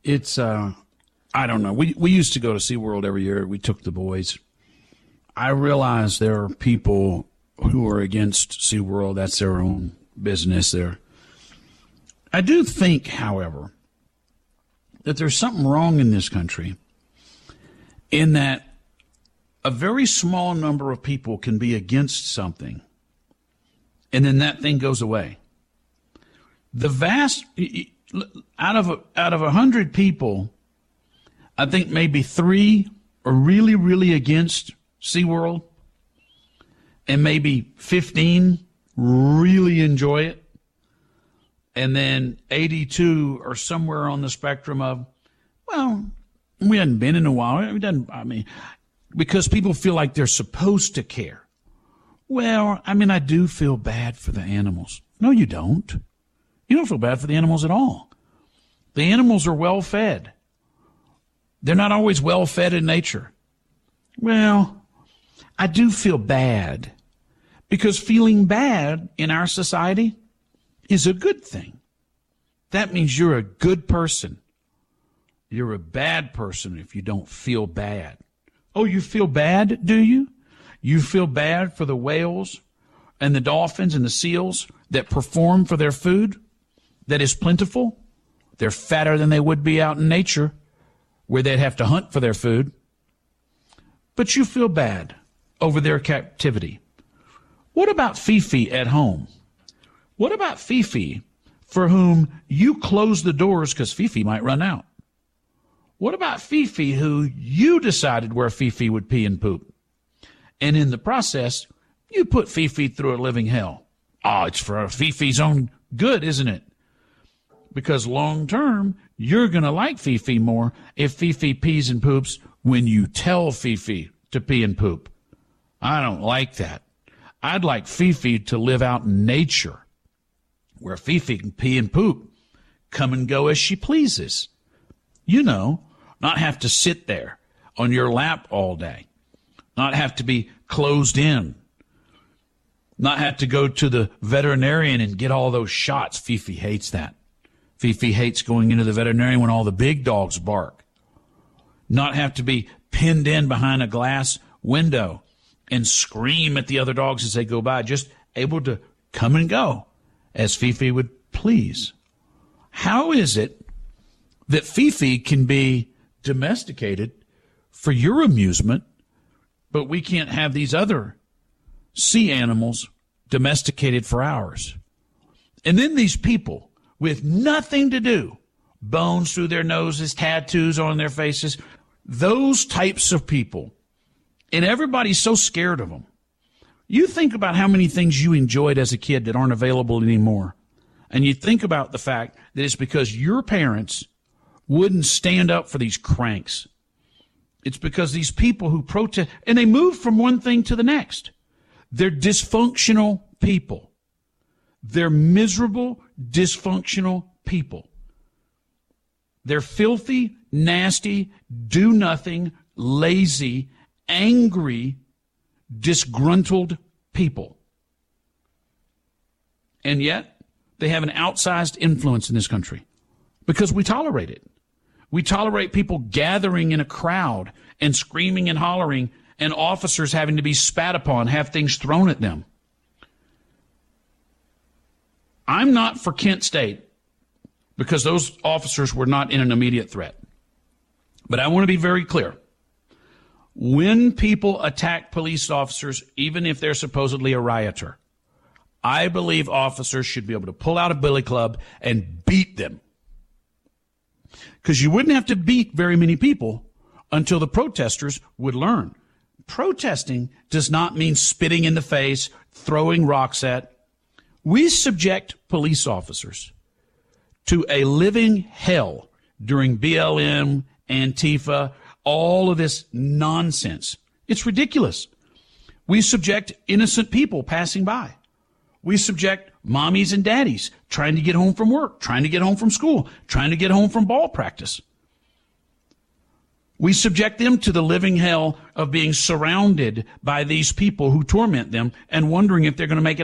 It's, I don't know. We used to go to SeaWorld every year. We took the boys. I realize there are people who are against SeaWorld. That's their own business there. I do think, however, that there's something wrong in this country in that a very small number of people can be against something, and then that thing goes away. The vast, out of 100 people, I think maybe 3 are really, really against SeaWorld, and maybe 15 really enjoy it, and then 82 are somewhere on the spectrum of, well, we hadn't been in a while. Because people feel like they're supposed to care. Well, I do feel bad for the animals. No, you don't. You don't feel bad for the animals at all. The animals are well fed. They're not always well fed in nature. Well, I do feel bad because feeling bad in our society is a good thing. That means you're a good person. You're a bad person if you don't feel bad. Oh, you feel bad, do you? You feel bad for the whales and the dolphins and the seals that perform for their food that is plentiful? They're fatter than they would be out in nature where they'd have to hunt for their food. But you feel bad over their captivity. What about Fifi at home? What about Fifi for whom you close the doors because Fifi might run out? What about Fifi who you decided where Fifi would pee and poop? And in the process, you put Fifi through a living hell. Oh, it's for Fifi's own good, isn't it? Because long term, you're going to like Fifi more if Fifi pees and poops when you tell Fifi to pee and poop. I don't like that. I'd like Fifi to live out in nature where Fifi can pee and poop, come and go as she pleases. You know, not have to sit there on your lap all day, not have to be closed in, not have to go to the veterinarian and get all those shots. Fifi hates that. Fifi hates going into the veterinarian when all the big dogs bark. Not have to be pinned in behind a glass window and scream at the other dogs as they go by, just able to come and go as Fifi would please. How is it that Fifi can be domesticated for your amusement, but we can't have these other sea animals domesticated for ours? And then these people with nothing to do, bones through their noses, tattoos on their faces, those types of people, and everybody's so scared of them. You think about how many things you enjoyed as a kid that aren't available anymore, and you think about the fact that it's because your parents wouldn't stand up for these cranks. It's because these people who protest, and they move from one thing to the next. They're dysfunctional people. They're miserable, dysfunctional people. They're filthy, nasty, do-nothing, lazy, angry, disgruntled people. And yet, they have an outsized influence in this country because we tolerate it. We tolerate people gathering in a crowd and screaming and hollering, and officers having to be spat upon, have things thrown at them. I'm not for Kent State because those officers were not in an immediate threat. But I want to be very clear. When people attack police officers, even if they're supposedly a rioter, I believe officers should be able to pull out a billy club and beat them. Because you wouldn't have to beat very many people until the protesters would learn. Protesting does not mean spitting in the face, throwing rocks at. We subject police officers to a living hell during BLM, Antifa, all of this nonsense. It's ridiculous. We subject innocent people passing by. We subject mommies and daddies trying to get home from work, trying to get home from school, trying to get home from ball practice. We subject them to the living hell of being surrounded by these people who torment them and wondering if they're going to make it